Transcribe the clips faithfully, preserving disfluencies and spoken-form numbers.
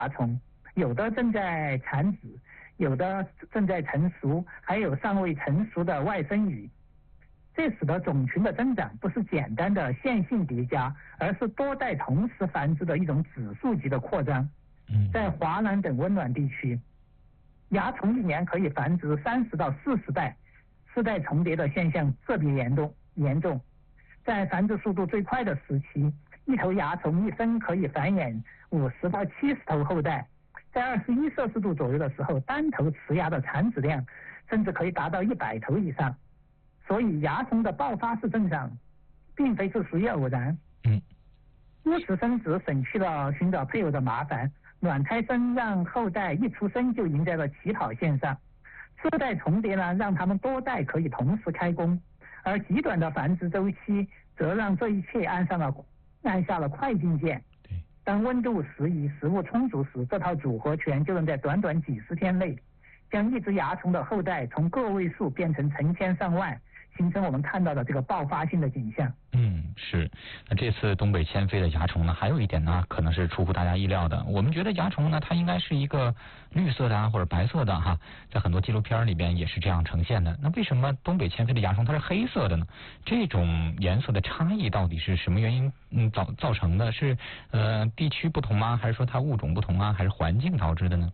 虫，有的正在产子，有的正在成熟，还有尚未成熟的外生羽。这使得种群的增长不是简单的线性叠加，而是多代同时繁殖的一种指数级的扩张。在华南等温暖地区，蚜虫一年可以繁殖三十到四十代，世代重叠的现象特别严重。严重，在繁殖速度最快的时期，一头蚜虫一生可以繁衍五十到七十头后代。在二十一摄氏度左右的时候，单头雌蚜的产子量甚至可以达到一百头以上。所以蚜虫的爆发式增长并非是属于偶然。 嗯， 优雌生殖省去了寻找配偶的麻烦，卵胎生让后代一出生就赢在了起跑线上，世代重叠呢，让他们多代可以同时开工，而极短的繁殖周期则让这一切按上了按下了快进键。当温度适宜、食物充足时，这套组合拳就能在短短几十天内将一只蚜虫的后代从个位数变成成千上万，形成我们看到的这个爆发性的景象。 嗯，是。那这次东北迁飞的蚜虫呢，还有一点呢，可能是出乎大家意料的。我们觉得蚜虫呢，它应该是一个绿色的啊，或者白色的哈，在很多纪录片里边也是这样呈现的。那为什么东北迁飞的蚜虫它是黑色的呢？这种颜色的差异到底是什么原因嗯造造成的？是呃地区不同吗？还是说它物种不同啊？还是环境导致的呢？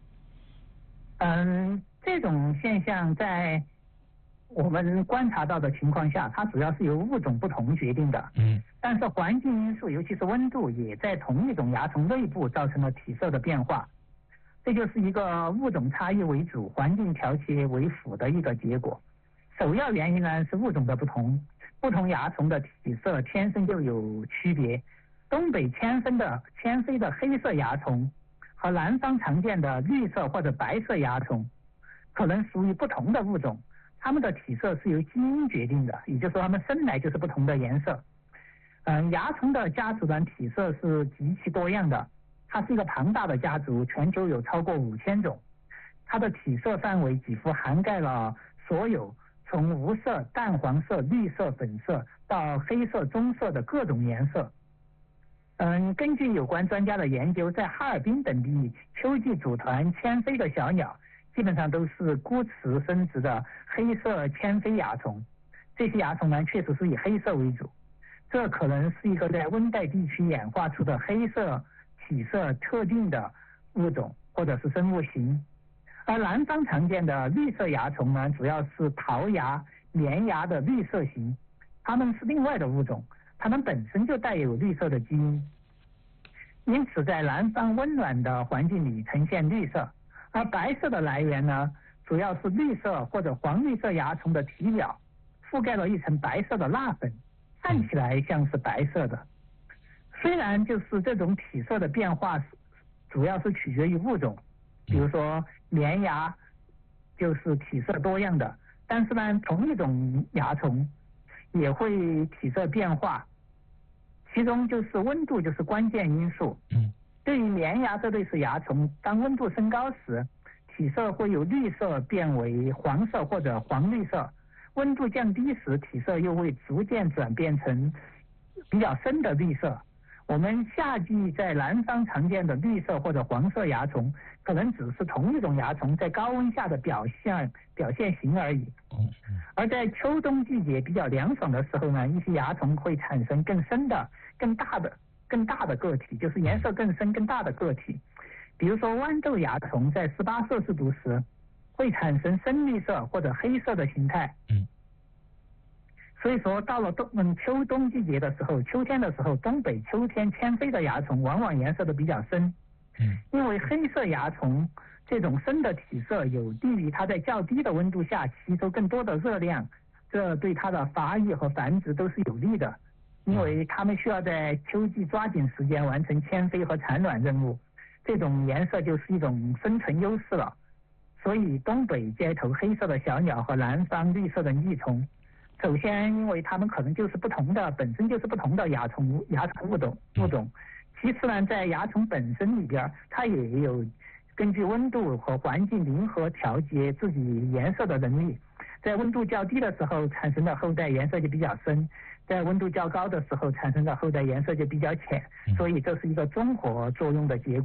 嗯，这种现象在我们观察到的情况下，它主要是由物种不同决定的。 嗯， 但是环境因素，尤其是温度，也在同一种蚜虫内部造成了体色的变化。这就是一个物种差异为主，环境调节为辅的一个结果。首要原因呢是物种的不同，不同蚜虫的体色天生就有区别。东北迁飞的迁飞的黑色蚜虫和南方常见的绿色或者白色蚜虫可能属于不同的物种，它们的体色是由基因决定的，也就是说它们生来就是不同的颜色。嗯，蚜虫的家族团体色是极其多样的，它是一个庞大的家族，全球有超过五千种，它的体色范围几乎涵盖了所有从无色、淡黄色、绿色、粉色到黑色、棕色的各种颜色。嗯，根据有关专家的研究，在哈尔滨等地秋季组团迁飞的小鸟基本上都是孤雌生殖的黑色迁飞蚜虫，这些蚜虫呢确实是以黑色为主，这可能是一个在温带地区演化出的黑色体色特定的物种或者是生物型。而南方常见的绿色蚜虫呢，主要是桃蚜、棉蚜的绿色型，它们是另外的物种，它们本身就带有绿色的基因，因此在南方温暖的环境里呈现绿色。而白色的来源呢，主要是绿色或者黄绿色蚜虫的体表覆盖了一层白色的蜡粉，看起来像是白色的。虽然就是这种体色的变化主要是取决于物种，比如说棉蚜就是体色多样的，但是呢同一种蚜虫也会体色变化，其中就是温度就是关键因素。 嗯， 对于棉蚜这类是蚜虫，当温度升高时，体色会由绿色变为黄色或者黄绿色，温度降低时，体色又会逐渐转变成比较深的绿色。我们夏季在南方常见的绿色或者黄色蚜虫，可能只是同一种蚜虫在高温下的表现表现型而已。而在秋冬季节比较凉爽的时候呢，一些蚜虫会产生更深的、更大的、更大的个体，就是颜色更深、更大的个体。比如说豌豆蚜虫在十八摄氏度时会产生深绿色或者黑色的形态。 嗯。 所以说到了冬嗯秋冬季节的时候，秋天的时候，东北秋天迁飞的蚜虫往往颜色都比较深。 嗯， 因为黑色蚜虫这种深的体色有利于它在较低的温度下吸收更多的热量，这对它的发育和繁殖都是有利的，因为它们需要在秋季抓紧时间完成迁飞和产卵任务，这种颜色就是一种生存优势了。所以东北街头黑色的小鸟和南方绿色的益虫，首先因为它们可能就是不同的，本身就是不同的蚜虫蚜虫物种物种。其次呢，在蚜虫本身里边，它也有根据温度和环境灵活调节自己颜色的能力。在温度较低的时候产生的后代颜色就比较深，在温度较高的时候产生的后代颜色就比较浅，所以这是一个综合作用的结果。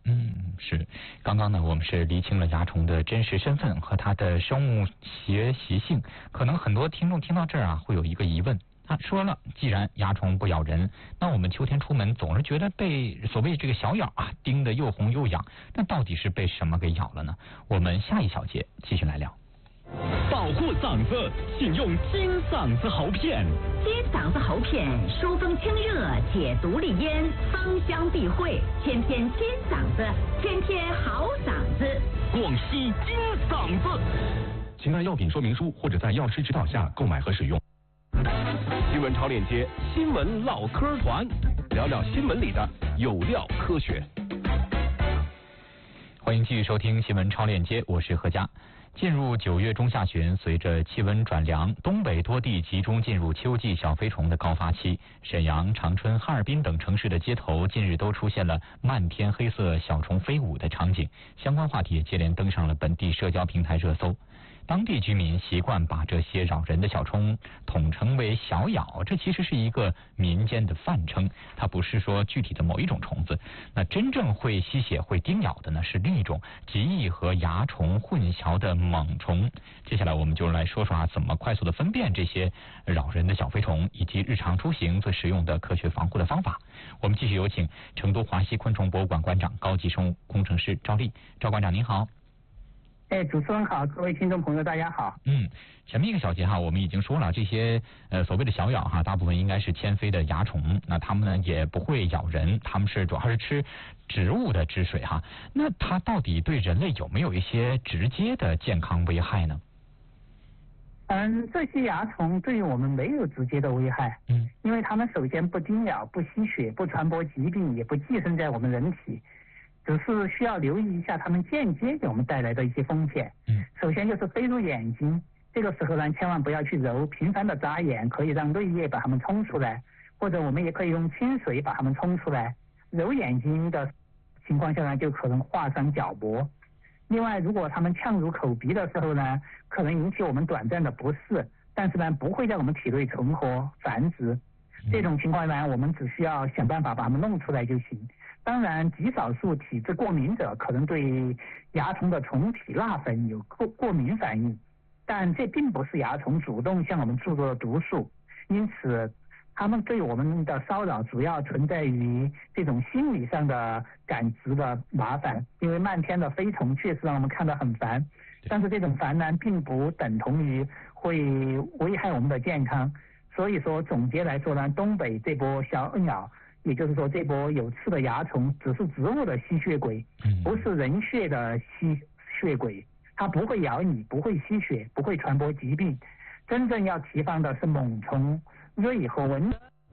嗯，是。刚刚呢，我们是厘清了蚜虫的真实身份和它的生物学习性。可能很多听众听到这儿啊，会有一个疑问。他说了，既然蚜虫不咬人，那我们秋天出门总是觉得被所谓这个小咬啊叮得又红又痒，那到底是被什么给咬了呢？我们下一小节继续来聊。 保护嗓子，请用金嗓子喉片。 金嗓子喉片疏风清热，解毒利咽，芳香避秽，天天金嗓子，天天好嗓子。 广西金嗓子。请按药品说明书或者在药师指导下购买和使用。新闻超链接，新闻唠嗑团，聊聊新闻里的有料科学。 欢迎继续收听新闻超链接，我是何佳。进入九月中下旬，随着气温转凉，东北多地集中进入秋季小飞虫的高发期。沈阳、长春、哈尔滨等城市的街头近日都出现了漫天黑色小虫飞舞的场景，相关话题也接连登上了本地社交平台热搜。当地居民习惯把这些扰人的小虫统称为小咬，这其实是一个民间的泛称，它不是说具体的某一种虫子。那真正会吸血会叮咬的呢，是另一种极易和蚜虫混淆的猛虫。接下来我们就来说说啊，怎么快速的分辨这些扰人的小飞虫，以及日常出行最实用的科学防护的方法。我们继续有请成都华西昆虫博物馆馆长、高级生物工程师赵丽。赵馆长您好。 哎，主持人好，各位听众朋友大家好。 嗯，前面一个小节哈，我们已经说了，这些呃所谓的小咬哈，大部分应该是铅飞的蚜虫，那它们呢也不会咬人，它们是主要是吃植物的汁水哈。那它到底对人类有没有一些直接的健康危害呢？ 嗯，这些蚜虫对于我们没有直接的危害， 嗯， 因为它们首先不叮咬、不吸血、不传播疾病，也不寄生在我们人体。只是需要留意一下它们间接给我们带来的一些风险。 嗯， 首先就是飞入眼睛，这个时候呢，千万不要去揉，频繁的眨眼可以让泪液把它们冲出来，或者我们也可以用清水把它们冲出来。揉眼睛的情况下呢，就可能划伤角膜。另外，如果它们呛入口鼻的时候呢，可能引起我们短暂的不适，但是呢，不会在我们体内存活繁殖。这种情况呢，我们只需要想办法把它们弄出来就行。当然，极少数体质过敏者可能对蚜虫的虫体蜡粉有过过敏反应，但这并不是蚜虫主动向我们注入的毒素，因此它们对我们的骚扰主要存在于这种心理上的感知的麻烦。因为漫天的飞虫确实让我们看得很烦，但是这种烦呢，并不等同于会危害我们的健康。所以说，总结来说呢，东北这波小咬，也就是说这波有刺的蚜虫只是植物的吸血鬼，不是人血的吸血鬼，它不会咬你，不会吸血，不会传播疾病。真正要提防的是猛虫、蚋和蚊。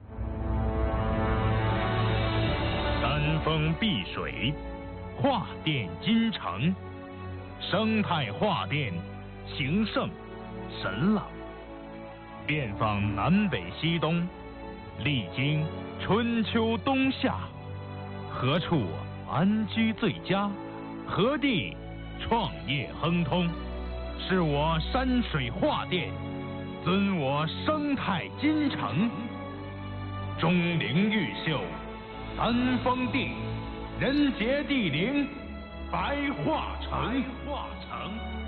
山峰碧水，化电金城，生态化电，情圣神朗，遍访南北西东，历经春秋冬夏，何处安居最佳？何地创业亨通？是我山水画电，尊我生态金城。钟灵毓秀，三峰地，人杰地灵，白化城。白化城。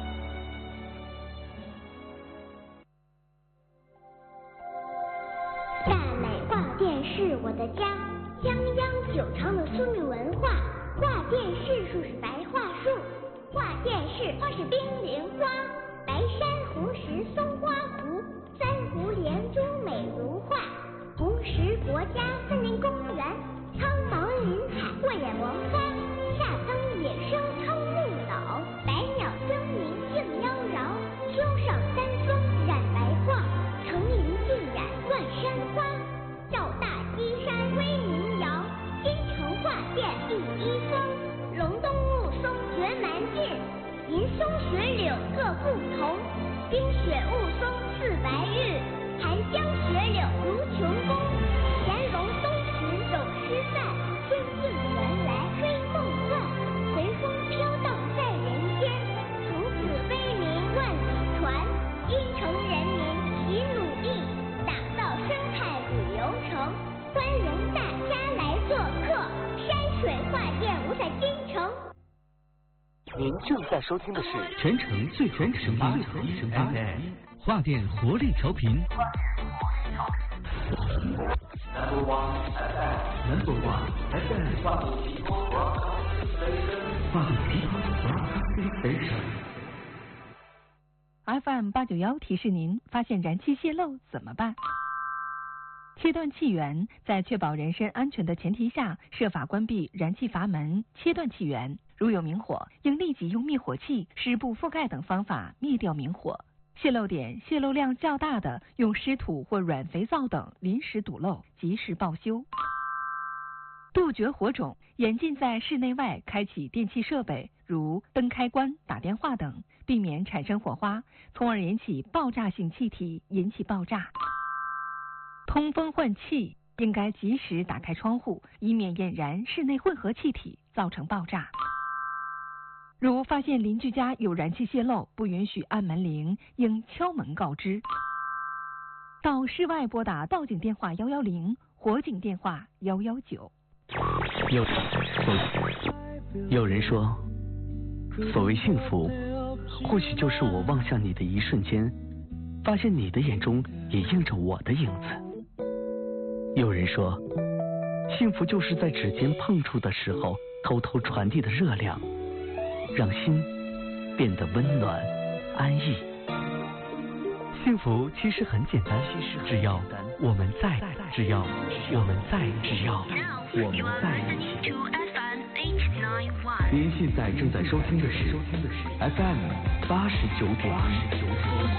大美画电是我的家，泱泱九城的苏女文化。画电是树是白桦树，画电是花是冰莲花。白珊瑚石松花湖，珊瑚连珠美如画。红石国家森林公园，苍茫林海慧眼王花。夏耕野生超绿岛，百鸟争鸣竞妖娆。秋上三峰染白桦，层林尽染万山花。赵大基山威名扬，金城画电第一峰。隆冬雾凇绝蛮劲，银松雪柳各不同。冰雪雾凇似白日，寒江雪柳如琼宫。乾隆东巡有诗赞，天境原来追梦幻。随风飘荡在人间，从此威名万里传。金城人民齐努力，打造生态旅游城。欢迎大家来做客，山水画电五彩金城， 您正在收听的是全程最全声音 F M 华电活力调频。Number one F M，Number one F M， 华电集团 Broadcasting Station。F M 八九幺提示您：发现燃气泄漏怎么办？切断气源，在确保人身安全的前提下，设法关闭燃气阀门，切断气源。如有明火，应立即用灭火器、湿布覆盖等方法灭掉明火。泄漏点、泄漏量较大的，用湿土或软肥皂等临时堵漏，及时报修。杜绝火种，严禁在室内外开启电气设备，如灯开关、打电话等，避免产生火花，从而引起爆炸性气体，引起爆炸。通风换气，应该及时打开窗户，以免引燃室内混合气体，造成爆炸。如发现邻居家有燃气泄漏，不允许按门铃，应敲门告知。到室外拨打报警电话一一零，火警电话一一九。 有有人说，所谓幸福，或许就是我望向你的一瞬间，发现你的眼中也映着我的影子。有人说，幸福就是在指尖碰触的时候，偷偷传递的热量，让心变得温暖安逸。幸福其实很简单，只要我们在，只要我们在，只要我们在一起。您现在正在收听的是 F M 八十九点一。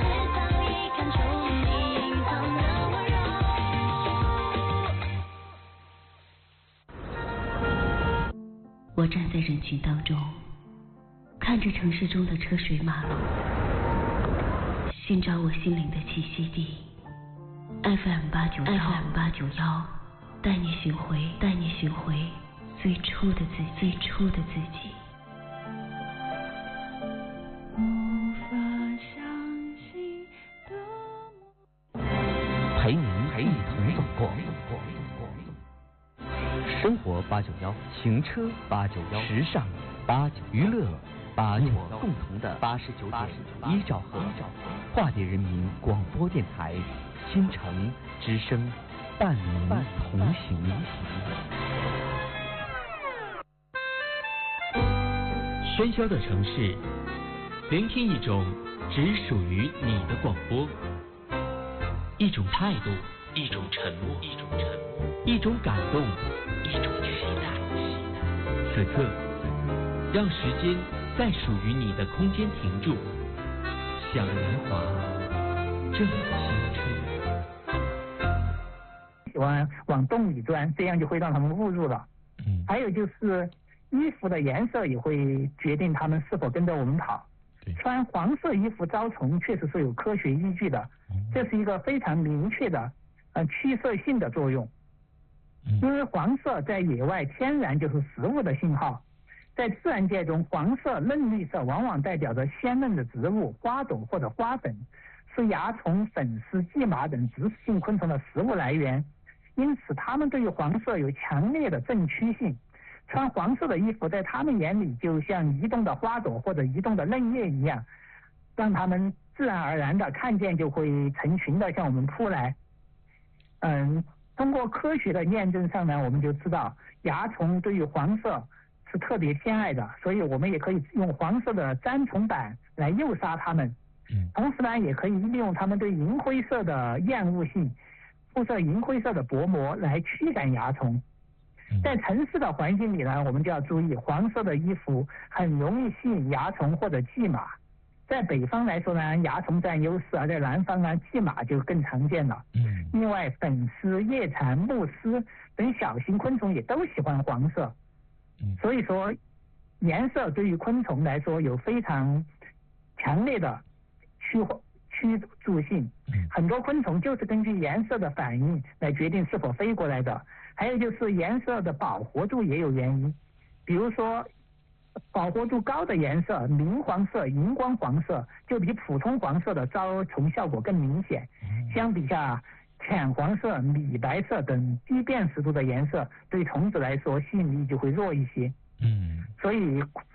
我站在人群当中，看着城市中的车水马龙，寻找我心灵的栖息地。F M 八九幺 F M 八九幺，带你寻回，带你寻回最初的自己，最初的自己。无法相信的陪您陪你同走过。生活八九幺，行车八九幺，时尚八九，娱乐八九幺，共同的八十九点一兆赫，华电人民广播电台，新城之声，伴您同行。喧嚣的城市，聆听一种只属于你的广播，一种态度，一种沉默，一种沉默，一种感动，一种期待。此刻，让时间在属于你的空间停住，向年华正青春。 喜欢往洞里钻，这样就会让他们误入了。嗯，还有就是衣服的颜色也会决定他们是否跟着我们跑。穿黄色衣服招虫确实是有科学依据的，这是一个非常明确的呃趋色性的作用。因为黄色在野外天然就是食物的信号，在自然界中，黄色、嫩绿色往往代表着鲜嫩的植物、花朵或者花粉，是蚜虫、粉丝、蓟马等植食性昆虫的食物来源，因此它们对于黄色有强烈的正趋性。穿黄色的衣服在他们眼里就像移动的花朵或者移动的嫩叶一样，让他们自然而然的看见就会成群的向我们扑来。嗯，通过科学的验证上呢，我们就知道蚜虫对于黄色是特别偏爱的，所以我们也可以用黄色的粘虫板来诱杀它们。同时呢，也可以利用它们对银灰色的厌恶性，铺设银灰色的薄膜来驱赶蚜虫。在城市的环境里呢，我们就要注意，黄色的衣服很容易吸引蚜虫或者蓟马。在北方来说呢，蚜虫占优势，而在南方呢，蓟马就更常见了。嗯。另外，粉丝、叶蝉、菟丝等小型昆虫也都喜欢黄色。嗯。所以说，颜色对于昆虫来说有非常强烈的驱驱逐性。嗯。很多昆虫就是根据颜色的反应来决定是否飞过来的。还有就是颜色的饱和度也有原因，比如说饱和度高的颜色，明黄色、荧光黄色，就比普通黄色的招虫效果更明显。相比下，浅黄色、米白色等低辨识度的颜色，对虫子来说吸引力就会弱一些。嗯，所以